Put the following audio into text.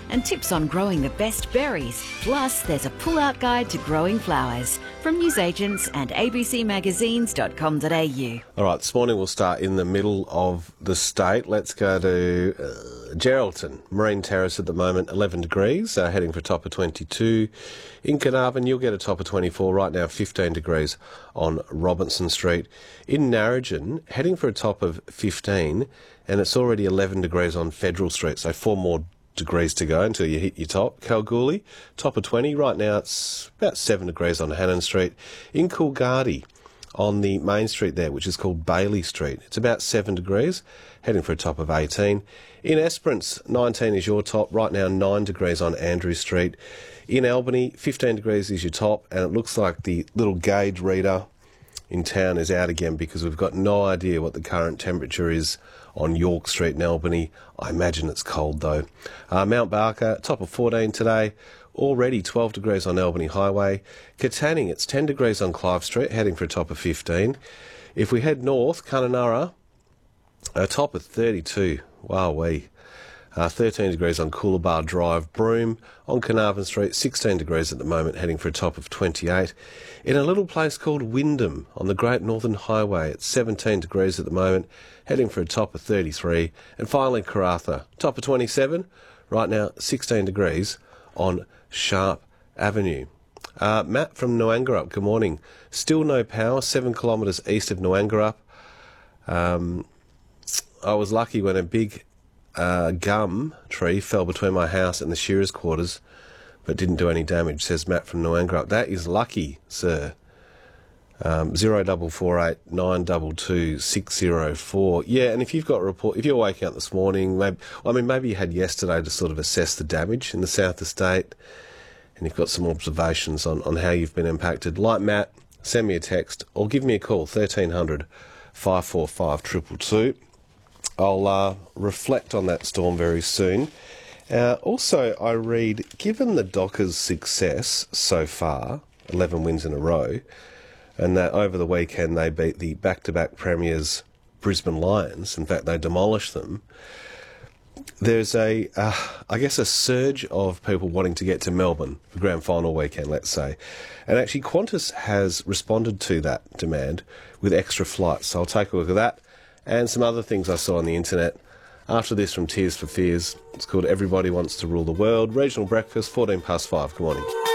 and tips on growing the best berries. Plus, there's a pull-out guide to growing flowers from newsagents and abcmagazines.com.au. All right, this morning we'll start in the middle of the state. Let's go to Geraldton. Marine Terrace at the moment, 11 degrees, heading for a top of 22. In Carnarvon, you'll get a top of 24. Right now, 15 degrees on Robinson Street. In Narrogin, heading for a top of 15, and it's already 11 degrees on Federal Street, so 4 more degrees to go until you hit your top. Kalgoorlie, top of 20. Right now, it's about 7 degrees on Hannon Street. In Coolgardie, on the main street there, which is called Bailey Street, it's about 7 degrees, heading for a top of 18. In Esperance, 19 is your top. Right now, 9 degrees on Andrew Street. In Albany, 15 degrees is your top, and it looks like the little gauge reader in town is out again because we've got no idea what the current temperature is on York Street in Albany. I imagine it's cold though. Mount Barker, top of 14 today. Already 12 degrees on Albany Highway. Katanning, it's 10 degrees on Clive Street, heading for a top of 15. If we head north, Kununurra, a top of 32. Wowee. 13 degrees on Coolabah Drive. Broome, on Carnarvon Street, 16 degrees at the moment, heading for a top of 28. In a little place called Wyndham, on the Great Northern Highway, it's 17 degrees at the moment, heading for a top of 33. And finally, Karratha, top of 27. Right now, 16 degrees on Sharp Avenue. Matt from Noangarup, good morning. Still no power, 7 kilometres east of Noangarup. I was lucky when a big gum tree fell between my house and the shearers' quarters, but didn't do any damage, says Matt from Noangarup. That is lucky, sir. 0448 922 604. Yeah, and if you've got a report, if you're waking up this morning, maybe you had yesterday to sort of assess the damage in the south of the state, and you've got some observations on how you've been impacted, like Matt, send me a text or give me a call, 1300 545 222. I'll reflect on that storm very soon. Also, I read, given the Dockers' success so far, 11 wins in a row, and that over the weekend they beat the back-to-back premiers Brisbane Lions, in fact they demolished them, there's I guess a surge of people wanting to get to Melbourne for grand final weekend, let's say. And actually Qantas has responded to that demand with extra flights. So I'll take a look at that and some other things I saw on the internet. After this, from Tears for Fears, it's called Everybody Wants to Rule the World. Regional Breakfast, 5:14. Good morning.